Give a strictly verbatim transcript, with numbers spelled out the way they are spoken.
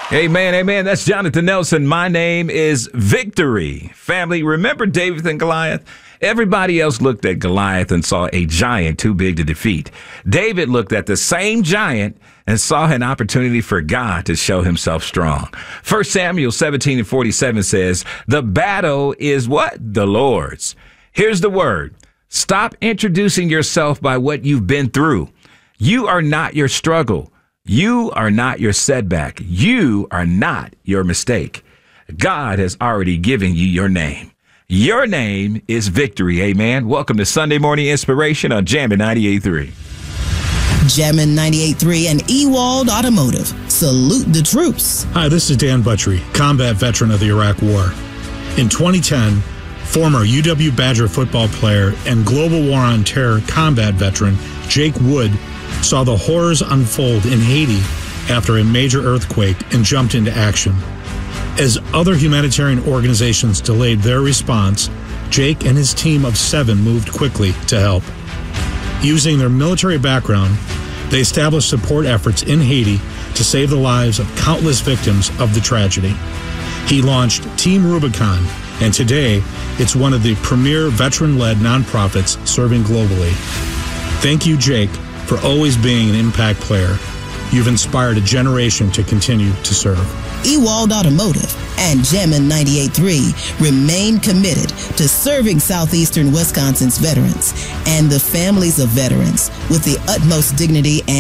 Amen, amen. That's Jonathan Nelson. My name is Victory. Family, remember David and Goliath? Everybody else looked at Goliath and saw a giant too big to defeat. David looked at the same giant and saw an opportunity for God to show himself strong. First Samuel seventeen and forty-seven says, the battle is what? The Lord's. Here's the word. Stop introducing yourself by what you've been through. You are not your struggle. You are not your setback. You are not your mistake. God has already given you your name. Your name is Victory. Amen. Welcome to Sunday Morning Inspiration on Jammin' ninety-eight point three. Jammin' ninety-eight point three and Ewald Automotive. Salute the troops. Hi, this is Dan Buttrey, combat veteran of the Iraq War. In twenty ten, former U W Badger football player and Global War on Terror combat veteran Jake Wood saw the horrors unfold in Haiti after a major earthquake and jumped into action. As other humanitarian organizations delayed their response, Jake and his team of seven moved quickly to help. Using their military background, they established support efforts in Haiti to save the lives of countless victims of the tragedy. He launched Team Rubicon, and today it's one of the premier veteran-led nonprofits serving globally. Thank you, Jake, for always being an impact player. You've inspired a generation to continue to serve. Ewald Automotive and Jammin' ninety-eight point three remain committed to serving Southeastern Wisconsin's veterans and the families of veterans with the utmost dignity and